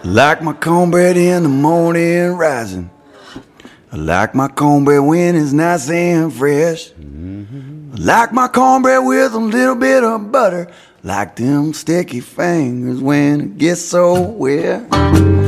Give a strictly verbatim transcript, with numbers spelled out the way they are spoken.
I like my cornbread in the morning rising. I like my cornbread when it's nice and fresh. I like my cornbread with a little bit of butter. Like them sticky fingers when it gets so wet.